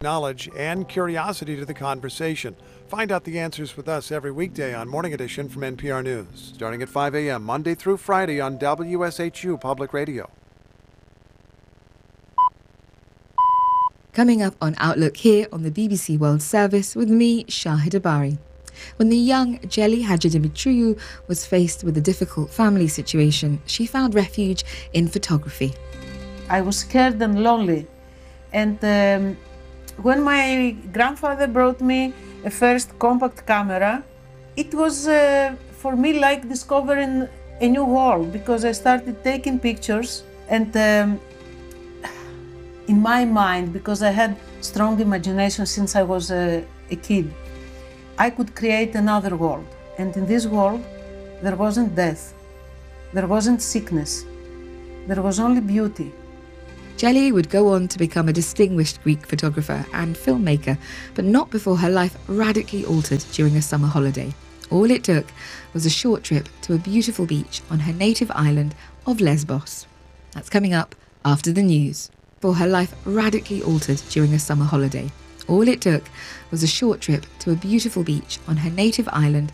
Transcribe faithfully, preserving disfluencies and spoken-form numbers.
knowledge and curiosity to the conversation. Find out the answers with us every weekday on Morning Edition from N P R News, starting at five a m Monday through Friday on W S H U Public Radio. Coming up on Outlook here on the B B C World Service with me, Shahid Abari. When the young Jelly Hadjidimitriou was faced with a difficult family situation, she found refuge in photography. I was scared and lonely. And um, when my grandfather brought me a first compact camera, it was uh, for me like discovering a new world, because I started taking pictures and um, in my mind, because I had strong imagination since I was a, a kid, I could create another world. And in this world, there wasn't death, there wasn't sickness, there was only beauty. Jelly would go on to become a distinguished Greek photographer and filmmaker, but not before her life radically altered during a summer holiday. All it took was a short trip to a beautiful beach on her native island of Lesbos. That's coming up after the news. For her life radically altered during a summer holiday. All it took was a short trip to a beautiful beach on her native island